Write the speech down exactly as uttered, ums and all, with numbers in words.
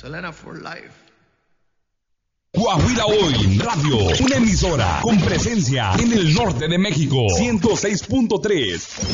Selena for life. Coahuila Hoy Radio, una emisora con presencia en el norte de México, ciento seis punto tres.